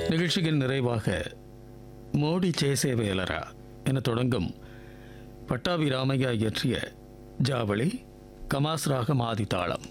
நிகழ்ச்சியின் நிறைவாக மோடி சேசேவேலரா என தொடங்கும் பட்டாபி ராமையா இயற்றிய ஜாவளி கமாஸ் ராகம் ஆதித்தாளம்.